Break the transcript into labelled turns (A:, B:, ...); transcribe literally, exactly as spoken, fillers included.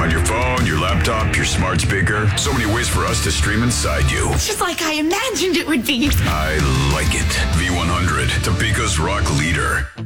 A: On your phone, your laptop, your smart speaker. So many ways for us to stream inside you.
B: Just like I imagined it would be.
A: I like it. V one hundred, Topeka's rock leader.